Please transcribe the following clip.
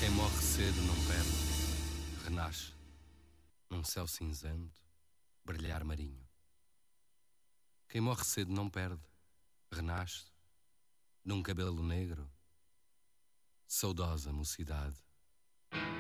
morre cedo não perde, renasce num céu cinzento, brilhar marinho. Quem morre cedo não perde, renasce num cabelo negro, saudosa mocidade.